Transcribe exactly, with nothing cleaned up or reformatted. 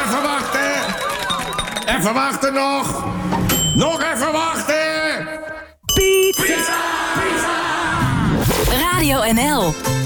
even wachten. Even wachten nog. Nog even wachten. Pizza. Pizza. Radio N L.